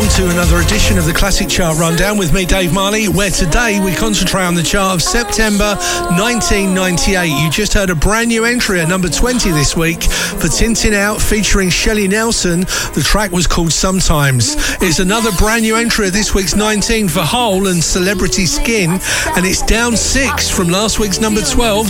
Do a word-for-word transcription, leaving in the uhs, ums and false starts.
along to another edition of the Classic Chart Rundown with me, Dave Marley, where today we concentrate on the chart of September nineteen ninety-eight. You just heard a brand new entry at number twenty this week for Tintin Out featuring Shelley Nelson. The track was called Sometimes. It's another brand new entry at this week's nineteen for Hole and Celebrity Skin, and it's down six from last week's number twelve.